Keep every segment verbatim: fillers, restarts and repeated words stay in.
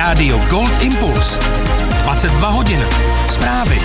Rádio Gold Impuls. dvacet dva hodin. Zprávy.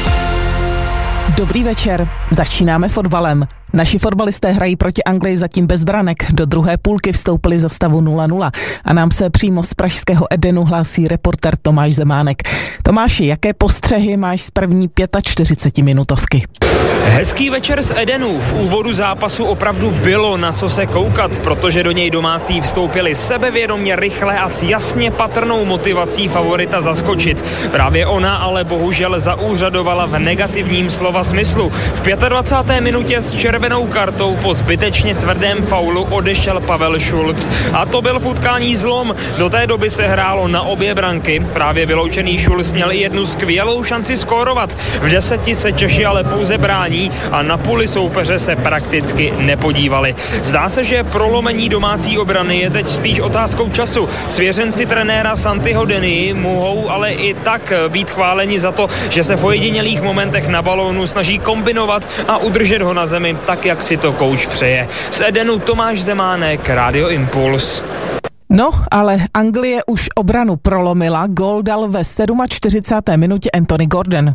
Dobrý večer. Začínáme fotbalem. Naši fotbalisté hrají proti Anglii zatím bez branek. Do druhé půlky vstoupili za stavu nula nula a nám se přímo z pražského Edenu hlásí reportér Tomáš Zemánek. Tomáši, jaké postřehy máš z první čtyřicetipětiminutovky? Hezký večer z Edenu. V úvodu zápasu opravdu bylo na co se koukat, protože do něj domácí vstoupili sebevědomě, rychle a s jasně patrnou motivací favorita zaskočit. Právě ona ale bohužel zaúřadovala v negativním slova smyslu. V dvacáté páté minutě s červenou kartou po zbytečně tvrdém faulu odešel Pavel Šulc. A to byl v utkání zlom. Do té doby se hrálo na obě branky. Právě vyloučený Šulc měl i jednu skvělou šanci skórovat. V deseti se Češi ale pouze brání a na půli soupeře se prakticky nepodívali. Zdá se, že prolomení domácí obrany je teď spíš otázkou času. Svěřenci trenéra Santiho Denny mohou ale i tak být chváleni za to, že se v ojedinělých momentech na balónu snaží kombinovat a udržet ho na zemi tak, jak si to kouč přeje. Z Edenu Tomáš Zemánek, Rádio Impuls. No, ale Anglie už obranu prolomila, gól dal ve čtyřicáté sedmé minutě Anthony Gordon.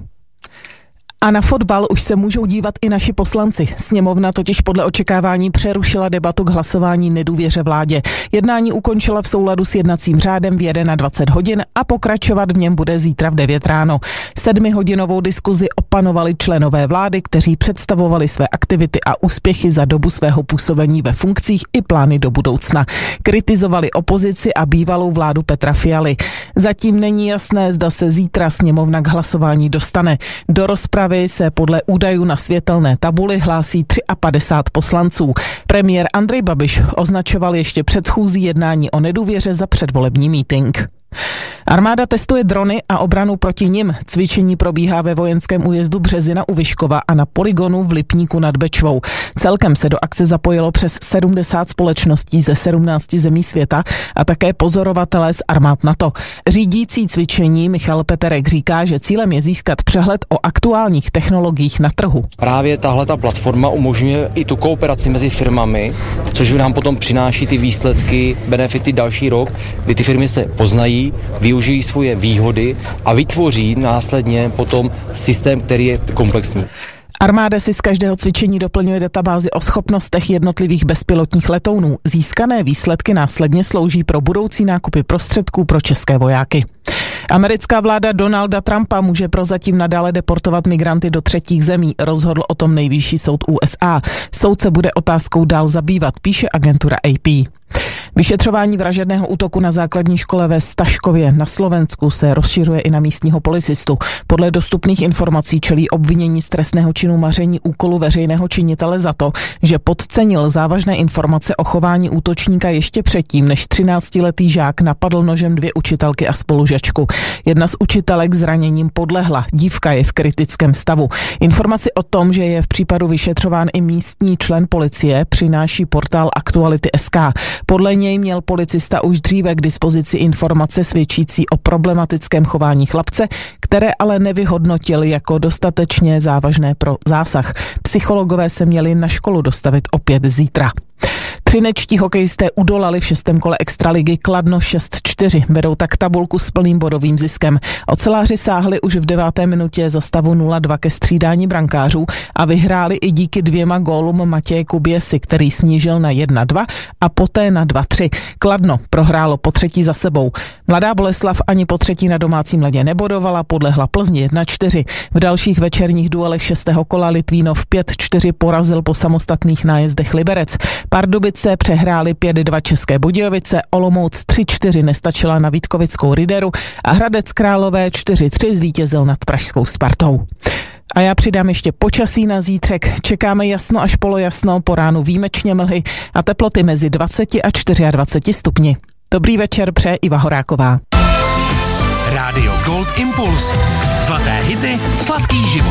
A na fotbal už se můžou dívat i naši poslanci. Sněmovna totiž podle očekávání přerušila debatu k hlasování nedůvěře vládě. Jednání ukončila v souladu s jednacím řádem v dvacet jedna hodin a pokračovat v něm bude zítra v devět ráno. Sedmihodinovou diskuzi opanovali členové vlády, kteří představovali své aktivity a úspěchy za dobu svého působení ve funkcích i plány do budoucna. Kritizovali opozici a bývalou vládu Petra Fialy. Zatím není jasné, zda se zítra sněmovna k hlasování dostane. Do rozpravy se podle údajů na světelné tabuli hlásí padesát tři poslanců. Premiér Andrej Babiš označoval ještě předchůzí jednání o nedůvěře za předvolební mítink. Armáda testuje drony a obranu proti nim. Cvičení probíhá ve vojenském újezdu Březina u Vyškova a na poligonu v Lipníku nad Bečvou. Celkem se do akce zapojilo přes sedmdesát společností ze sedmnácti zemí světa a také pozorovatelé z armád NATO. Řídící cvičení Michal Peterek říká, že cílem je získat přehled o aktuálních technologiích na trhu. Právě tahle ta platforma umožňuje i tu kooperaci mezi firmami, což nám potom přináší ty výsledky, benefity další rok, kdy ty firmy se poznají, využijí svoje výhody a vytvoří následně potom systém, který je komplexní. Armáda si z každého cvičení doplňuje databázi o schopnostech jednotlivých bezpilotních letounů. Získané výsledky následně slouží pro budoucí nákupy prostředků pro české vojáky. Americká vláda Donalda Trumpa může prozatím nadále deportovat migranty do třetích zemí, rozhodl o tom nejvyšší soud U S A. Soud se bude otázkou dál zabývat, píše agentura A P. Vyšetřování vražedného útoku na základní škole ve Staškově na Slovensku se rozšiřuje i na místního policistu. Podle dostupných informací čelí obvinění z trestného činu maření úkolu veřejného činitele za to, že podcenil závažné informace o chování útočníka ještě předtím, než třináctiletý žák napadl nožem dvě učitelky a spolužačku. Jedna z učitelek zraněním podlehla, dívka je v kritickém stavu. Informaci o tom, že je v případu vyšetřován i místní člen policie, přináší portál Aktuality tečka es ká. Podle něj měl policista už dříve k dispozici informace svědčící o problematickém chování chlapce, které ale nevyhodnotil jako dostatečně závažné pro zásah. Psychologové se měli na školu dostavit opět zítra. Třinečtí hokejisté udolali v šestém kole extraligy Kladno šest čtyři. Vedou tak tabulku s plným bodovým ziskem. Oceláři sáhli už v deváté minutě za stavu nula dva ke střídání brankářů a vyhráli i díky dvěma gólům Matěje Kubiesy, který snížil na jedna dva a poté na dva tři. Kladno prohrálo po třetí za sebou. Mladá Boleslav ani po třetí na domácím ledě nebodovala, podlehla Plzni jedna čtyři. V dalších večerních duelech šestého kola Litvínov pět čtyři porazil po samostatných nájezdech Liberec. Pardubice přehráli pět dva České Budějovice, Olomouc tři čtyři nestačila na Vítkovickou Rideru a Hradec Králové čtyři tři zvítězil nad pražskou Spartou. A já přidám ještě počasí na zítřek. Čekáme jasno až polojasno, po ránu výjimečně mlhy a teploty mezi dvacet a dvacet čtyři stupni. Dobrý večer, přeje Iva Horáková. Rádio Gold Impuls. Zlaté hity, sladký život.